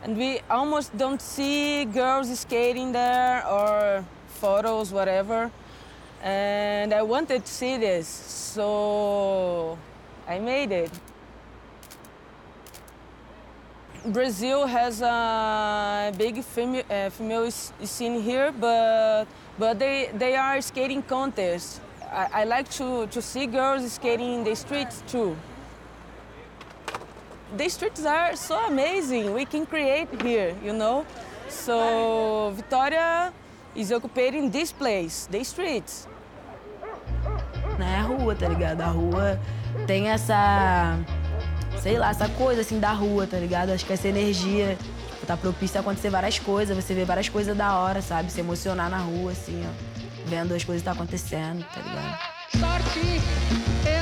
And we almost don't see girls skating there or photos, whatever. And I wanted to see this, so I made it. Brazil has a big female scene here, but they are skating contests. I like to see girls skating in the streets too. The streets are so amazing. We can create here, you know? So Vitória is occupating this place, the streets. É a rua, tá ligado? A rua tem essa, sei lá, essa coisa assim da rua, tá ligado? Acho que essa energia tipo, tá propícia a acontecer várias coisas, você vê várias coisas da hora, sabe? Se emocionar na rua, assim, ó. Vendo as coisas que tá acontecendo, tá ligado? Sorte!